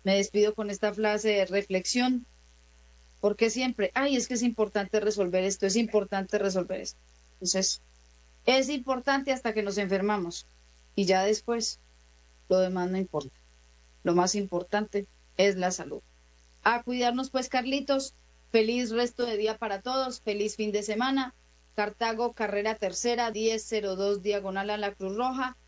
Me despido con esta frase de reflexión, porque siempre, ay, es que es importante resolver esto, es importante resolver esto. Entonces, es importante hasta que nos enfermamos y ya después lo demás no importa. Lo más importante es la salud. A cuidarnos pues, Carlitos. Feliz resto de día para todos. Feliz fin de semana. Cartago, carrera tercera, 1002 diagonal a la Cruz Roja,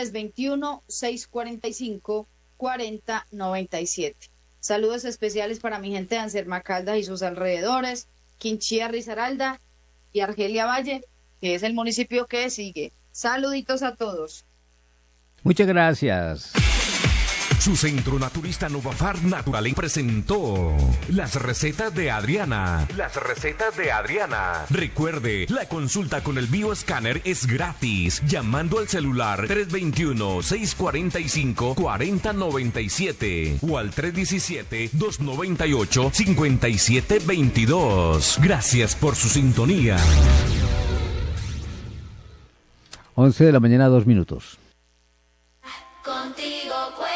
321-645-4097. Saludos especiales para mi gente de Anserma Caldas y sus alrededores, Quinchía, Risaralda y Argelia Valle, que es el municipio que sigue. Saluditos a todos. Muchas gracias. Su centro naturista Novafar Natural presentó las recetas de Adriana. Las recetas de Adriana. Recuerde, la consulta con el bioescáner es gratis. Llamando al celular 321-645-4097 o al 317-298-5722. Gracias por su sintonía. 11 de la mañana, 2 minutos. Contigo cuenta.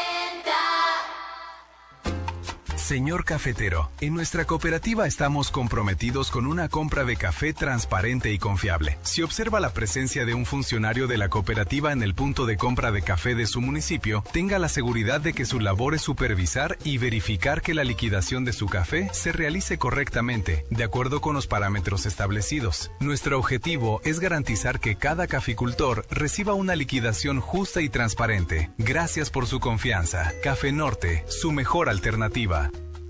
Señor cafetero, en nuestra cooperativa estamos comprometidos con una compra de café transparente y confiable. Si observa la presencia de un funcionario de la cooperativa en el punto de compra de café de su municipio, tenga la seguridad de que su labor es supervisar y verificar que la liquidación de su café se realice correctamente, de acuerdo con los parámetros establecidos. Nuestro objetivo es garantizar que cada caficultor reciba una liquidación justa y transparente. Gracias por su confianza. Café Norte, su mejor alternativa.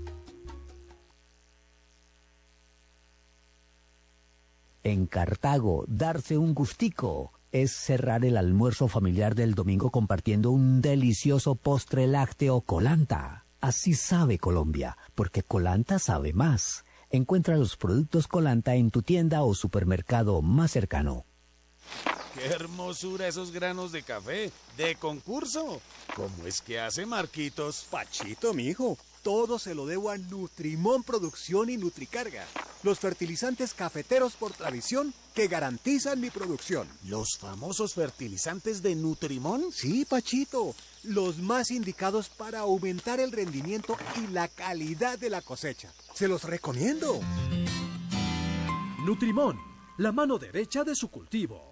En Cartago, darse un gustico es cerrar el almuerzo familiar del domingo compartiendo un delicioso postre lácteo Colanta. Así sabe Colombia, porque Colanta sabe más. Encuentra los productos Colanta en tu tienda o supermercado más cercano. ¡Qué hermosura esos granos de café! ¡De concurso! ¿Cómo es que hace Marquitos? Pachito, mijo, todo se lo debo a Nutrimón Producción y Nutricarga, los fertilizantes cafeteros por tradición que garantizan mi producción. ¿Los famosos fertilizantes de Nutrimón? Sí, Pachito, los más indicados para aumentar el rendimiento y la calidad de la cosecha. Se los recomiendo. Nutrimón, la mano derecha de su cultivo.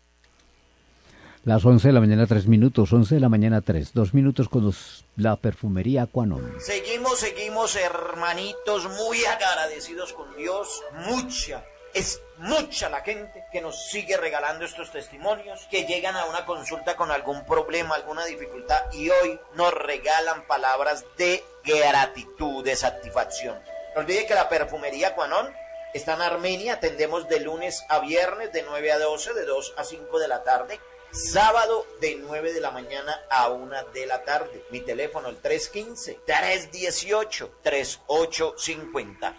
Las 11 de la mañana, 3 minutos, 11 de la mañana, 3, 2 minutos con la perfumería Aquanon. Seguimos, hermanitos, muy agradecidos con Dios. Es mucha la gente que nos sigue regalando estos testimonios, que llegan a una consulta con algún problema, alguna dificultad, y hoy nos regalan palabras de gratitud, de satisfacción. No olvide que la perfumería Aquanon está en Armenia, atendemos de lunes a viernes de 9 a 12, de 2 a 5 de la tarde. Sábado de 9 de la mañana a 1 de la tarde. Mi teléfono el 315-318-3850.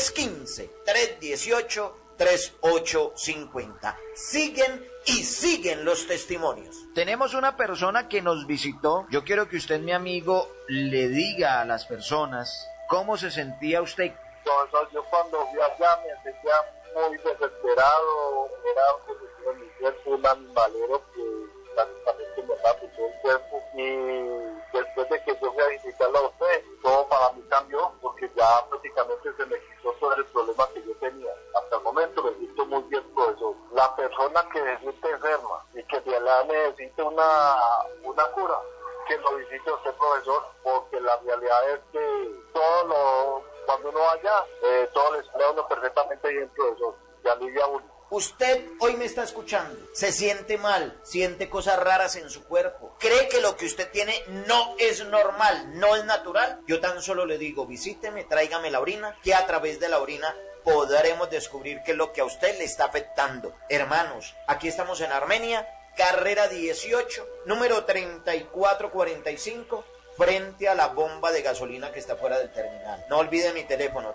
315-318-3850. Siguen los testimonios. Tenemos una persona que nos visitó. Yo quiero que usted, mi amigo, le diga a las personas cómo se sentía usted. Yo cuando fui allá me sentía muy desesperado, era en mi cuerpo un animalero que prácticamente me mató todo el cuerpo, y después de que yo fui a visitarlo a usted, todo para mí cambió, porque ya prácticamente se me quitó todo el problema que yo tenía. Hasta el momento me siento muy bien, profesor. La persona que se siente enferma y que de verdad necesita una cura, que lo visite usted, profesor, porque la realidad es que cuando uno vaya, todo les queda uno perfectamente bien, profesor, se alivia uno. Usted hoy me está escuchando, se siente mal, siente cosas raras en su cuerpo, cree que lo que usted tiene no es normal, no es natural. Yo tan solo le digo, visíteme, tráigame la orina, que a través de la orina podremos descubrir qué es lo que a usted le está afectando. Hermanos, aquí estamos en Armenia, carrera 18, número 3445, frente a la bomba de gasolina que está fuera del terminal. No olvide mi teléfono,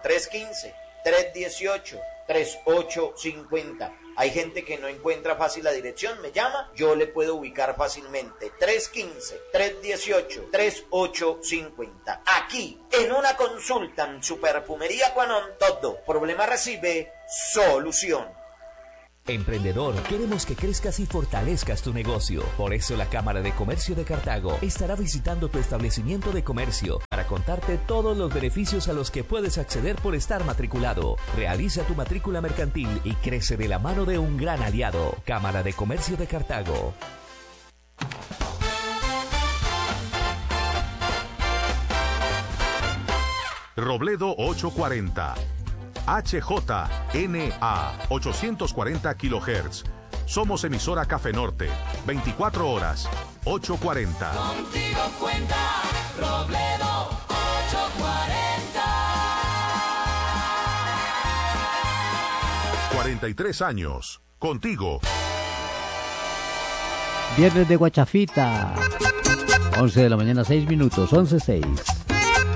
315-318-3850. Hay gente que no encuentra fácil la dirección, me llama, yo le puedo ubicar fácilmente. 315-318-3850. Aquí, en una consulta en su perfumería Aquanon, todo problema recibe solución. Emprendedor, queremos que crezcas y fortalezcas tu negocio. Por eso la Cámara de Comercio de Cartago estará visitando tu establecimiento de comercio para contarte todos los beneficios a los que puedes acceder por estar matriculado. Realiza tu matrícula mercantil y crece de la mano de un gran aliado. Cámara de Comercio de Cartago. Robledo 840. HJNA 840 kHz. Somos emisora Café Norte. 24 horas. 840. Contigo cuenta Robledo 840. 43 años. Contigo. Viernes de Guachafita. 11 de la mañana, 6 minutos. 11:06.